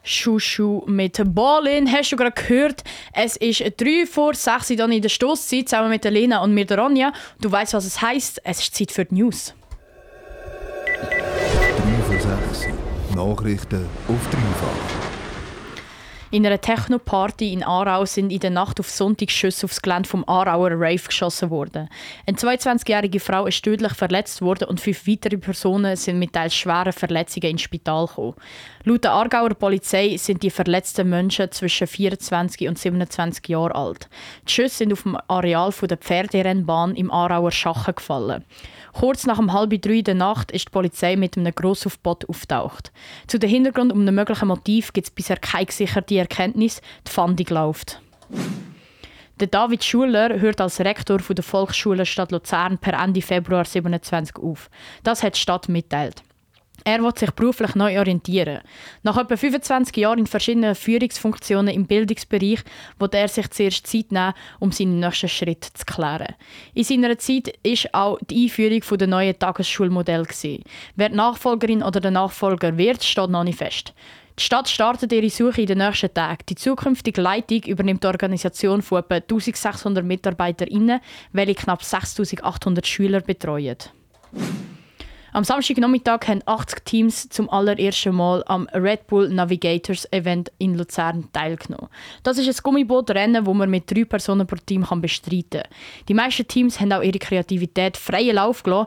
Schuschu mit Ballin. Hast du gerade gehört? Es ist 5:03 dann in der Stosszeit zusammen mit Lena und mir, der Ronja. Du weißt, was es heisst. Es ist Zeit für die News. 5:06. Nachrichten auf dreifach. In einer Techno-Party in Aarau sind in der Nacht auf Sonntag Schüsse aufs Gelände vom Aarauer Rave geschossen worden. Eine 22-jährige Frau ist tödlich verletzt worden und 5 weitere Personen sind mit teils schweren Verletzungen ins Spital gekommen. Laut der Aargauer Polizei sind die verletzten Menschen zwischen 24 und 27 Jahren alt. Die Schüsse sind auf dem Areal der Pferderennbahn im Aarauer Schachen gefallen. Kurz nach 2:30 der Nacht ist die Polizei mit einem Grossaufgebot auftaucht. Zu dem Hintergrund um einem möglichen Motiv gibt es bisher keine gesicherte Erkenntnis. Die Fahndung läuft. Der David Schuler hört als Rektor der Volksschule Stadt Luzern per Ende Februar 2027 auf. Das hat die Stadt mitteilt. Er will sich beruflich neu orientieren. Nach etwa 25 Jahren in verschiedenen Führungsfunktionen im Bildungsbereich will er sich zuerst Zeit nehmen, um seinen nächsten Schritt zu klären. In seiner Zeit war auch die Einführung der neuen Tagesschulmodell. Wer die Nachfolgerin oder der Nachfolger wird, steht noch nicht fest. Die Stadt startet ihre Suche in den nächsten Tagen. Die zukünftige Leitung übernimmt die Organisation von etwa 1600 MitarbeiterInnen, welche knapp 6800 Schüler betreuen. Am Samstagnachmittag haben 80 Teams zum allerersten Mal am Red Bull Navigators Event in Luzern teilgenommen. Das ist ein Gummibootrennen, das man mit 3 Personen pro Team bestreiten kann. Die meisten Teams haben auch ihre Kreativität freien Lauf gelassen